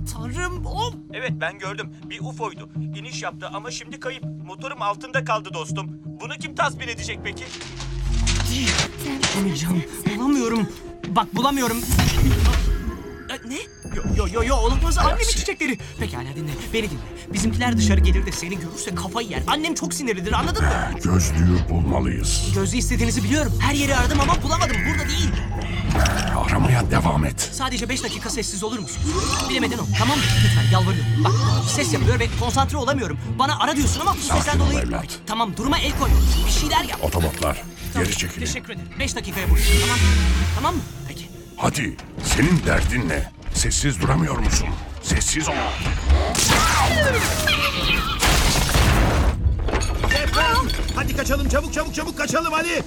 Tanrım, o... Evet, ben gördüm. Bir UFO'ydu. İniş yaptı ama şimdi kayıp. Motorum altında kaldı dostum. Bunu kim tasmin edecek peki? Bulamayacağım. Bulamıyorum. Bak bulamıyorum. Ne? Yo olamaz. Annemin çiçekleri. Pekala dinle. Beni dinle. Bizimkiler dışarı gelir de seni görürse kafayı yer. Annem çok sinirlidir, anladın mı? Gözlüğü bulmalıyız. Gözlüğü istediğinizi biliyorum. Her yeri aradım ama bulamadım. Burada değil. Aramaya devam et. Sadece 5 dakika sessiz olur musun? Bilemedin o. Tamam mı? Lütfen yalvarıyorum. Bak ses yapıyor ve konsantre olamıyorum. Bana ara diyorsun ama bu sesten Sakin ol dolayı... evlat. Tamam duruma el koy. Bir şeyler yap. Otobotlar, Tamam, geri çekilin. Teşekkür ederim. 5 dakikaya buradayım. Tamam mı? Tamam mı? Peki. Hadi, senin derdin ne? Sessiz duramıyor musun? Sessiz ol. Hadi kaçalım, çabuk kaçalım hadi.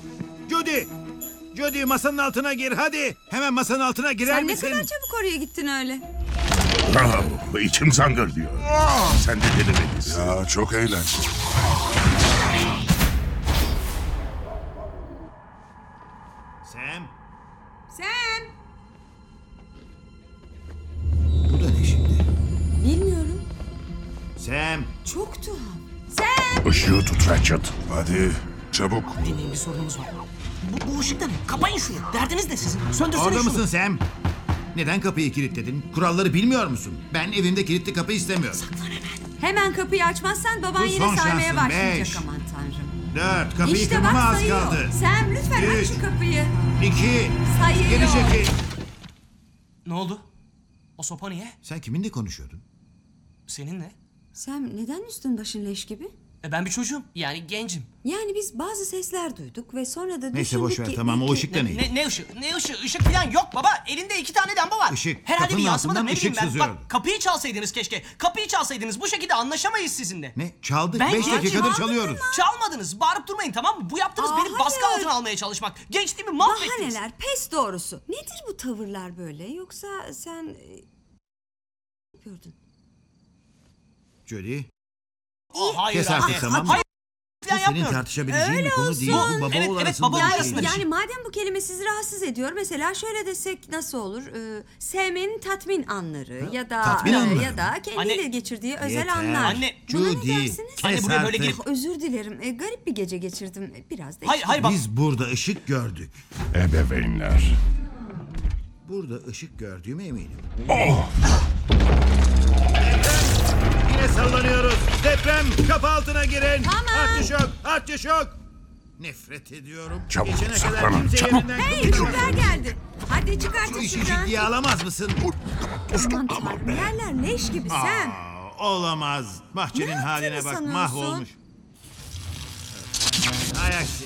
Judy masanın altına gir hadi. Hemen masanın altına girer Sen ne misin? kadar çabuk oraya gittin öyle? İçim zangır diyor. Sen de denemelisin. Ya çok eğlenceli. Sam, Sen! bu da ne şimdi? Bilmiyorum. Sam, Çok tuhaf. Sen! Işığı tut Ratchet. Hadi, çabuk. Dinleyin, bir sorunumuz var. Bu ışıkta ne? Kapayın şunu. Derdiniz ne sizin? Söndürsene orada şunu. mısın Sam? Neden kapıyı kilitledin? Kuralları bilmiyor musun? Ben evimde kilitli kapı istemiyorum. Hemen kapıyı açmazsan baban Bu yine son saymaya şansın, başlayacak beş. aman tanrım. 4, kapıyı İşte kırmama bak az sayıyor. kaldı. Sam lütfen aç Üç. şu kapıyı. 2, Sayıyor. geri çekil. Ne oldu? O sopa niye? Sen kiminle konuşuyordun? Seninle. Sam neden üstün başın leş gibi? Ben bir çocuğum. Yani gencim. Yani biz bazı sesler duyduk ve sonra da Neyse düşündük boş ver ki... tamam o belki- ışık da neydi? Ne ışığı? Ne ışığı? Işık falan yok baba. Elinde 2 tane lamba var. Işık, Herhalde bir kapının yansımadır, altından ne bileyim ışık ben. sızıyordu. Bak kapıyı çalsaydınız keşke. Kapıyı çalsaydınız. Bu şekilde anlaşamayız sizinle. Ne? Çaldık. Ben 5 gencim. dakikadır çalıyoruz. Çalmadınız. Bağırıp durmayın, tamam mı? Bu yaptığınız Aa, benim baskı hayır. altına almaya çalışmak. Gençliğimi mahvettiniz. Bahaneler pes doğrusu. Nedir bu tavırlar böyle? Yoksa sen... Gördün. Judy, Hayır kes anne. artık tamam mı? Hayır Bu falan senin yapmıyorum. tartışabileceğin Öyle bir konu değil. olsun. Bu baba Evet, oğul evet, arasında baba bir oğul şey. arasında bir şey. Yani madem bu kelime sizi rahatsız ediyor, mesela şöyle desek nasıl olur? Sevmenin tatmin anları ya da Tatmin anları ya da kendiyle Anne. geçirdiği özel Yeter. anlar. Anne. Buna ne Judy, dersiniz? Anne, kes buraya böyle artık. girip- Özür dilerim. Garip bir gece geçirdim. Biraz da Hayır bak. Biz burada ışık gördük. Ebeveynler. Burada ışık gördüğüme eminim. Oh! Yine sallanıyoruz. Deprem. Kapı altına girin. Tamam. Artçı şok. Nefret ediyorum. Çabuk, Geçene kadar saklanın, kimse çabuk. yerinden Hey kıpırdamıyor. haber geldi. Hadi çık Şu artık işi şuradan. ciddiye alamaz mısın? Aman tanrım yerler leş gibi Sam. Olamaz. Bahçenin Ne haline yaptığını bak. sanıyorsun? Mahvolmuş. Hay aksi.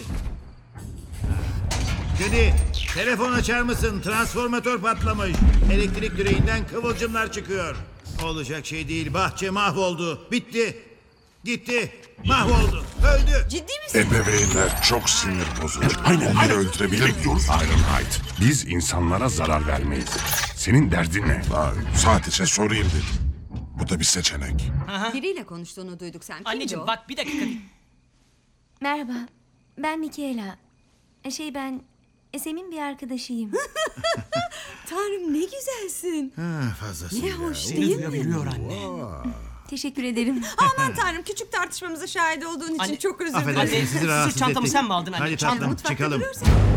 Judy, telefon açar mısın? Transformatör patlamış. Elektrik direğinden kıvılcımlar çıkıyor. Olacak şey değil. Bahçe mahvoldu. Bitti. Gitti. Mahvoldu. Öldü. Ciddi misin? Ebeveynler çok sinir bozucu. Aynen öldürebilir diyoruz. Ironhide. Biz insanlara zarar vermeyiz. Senin derdin ne? Sadece sorayım dedim. Bu da bir seçenek. Biriyle konuştuğunu duyduk sen. Kimdi Anneciğim o? bak bir dakika. Merhaba, ben Michaela. Ben Esem'in bir arkadaşıyım. Tanrım ne güzelsin. Fazlasıyla. Ne hoş Seni değil mi? duyabiliyor anne. Teşekkür ederim. Aman tanrım küçük tartışmamıza şahit olduğun için Anne, çok özür dilerim. Affedersiniz Anne, sizi rahatsız sırt çantamı ettik. sen mi aldın anne? Hadi Çantamı tatlım Mutfakta çıkalım. duruyorsun.